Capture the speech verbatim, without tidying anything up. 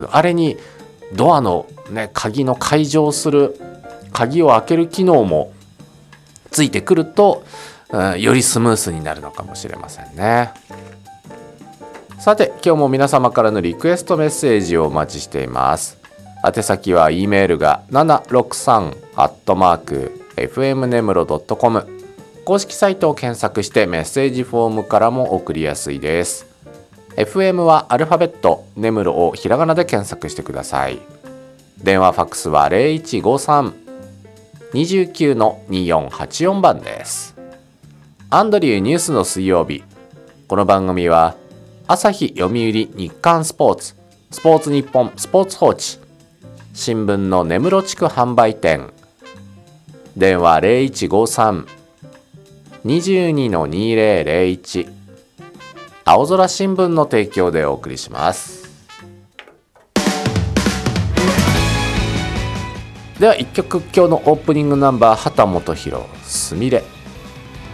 あれにドアの、ね、鍵の解錠する鍵を開ける機能もついてくると、うん、よりスムースになるのかもしれませんね。さて今日も皆様からのリクエストメッセージをお待ちしています。宛先は E メールがななろくさんアットマークエフエムネムロドットコム、公式サイトを検索してメッセージフォームからも送りやすいです。 エフエム はアルファベット、ネムロをひらがなで検索してください。電話ファックスは ゼロいちごさん にきゅう によんはちよん 番です。アンドリューニュースの水曜日。この番組は朝日、読売、日刊スポーツ、スポーツニッポン、スポーツ報知、新聞の根室地区販売店、電話 ゼロいちごさん にじゅうに にぜろぜろいち、青空新聞の提供でお送りします。ではいっきょく今日のオープニングナンバー、秦基博、すみれ。